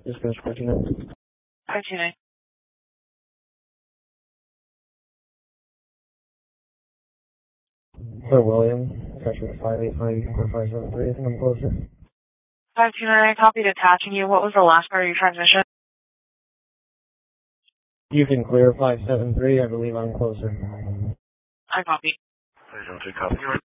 Just finish 14. 529. So William, freshman 585, you can go 573. I think I'm closer. 529, I copied attaching you. What was the last part of your transmission? You can clear 573. I believe I'm closer. I copied. 573, copy.